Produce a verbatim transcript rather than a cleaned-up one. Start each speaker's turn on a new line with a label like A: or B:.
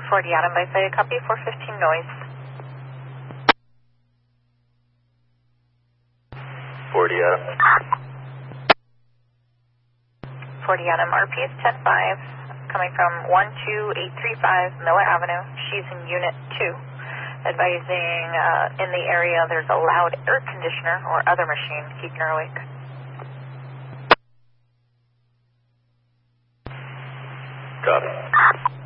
A: forty Adam by Faya, copy, four fifteen noise.
B: forty Adam.
A: forty Adam, R P is ten five, coming from one two eight three five Miller Avenue. She's in Unit two. Advising uh, in the area there's a loud air conditioner or other machine keeping her awake.
B: Copy.